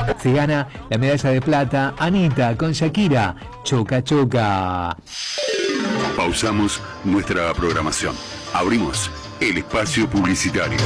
Se gana la medalla de plata Anita con Shakira, Choca Choca. Pausamos nuestra programación. Abrimos el espacio publicitario.